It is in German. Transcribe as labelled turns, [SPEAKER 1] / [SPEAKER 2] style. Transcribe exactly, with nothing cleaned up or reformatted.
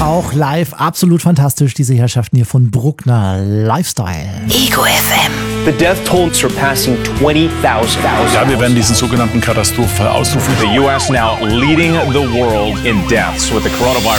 [SPEAKER 1] auch live absolut fantastisch, diese Herrschaften hier von Bruckner Lifestyle.
[SPEAKER 2] Ego F M.
[SPEAKER 3] The death toll surpassing twenty thousand.
[SPEAKER 4] Ja, wir werden diesen sogenannten Katastrophenfall ausrufen.
[SPEAKER 5] The U S now leading the world in deaths with the coronavirus.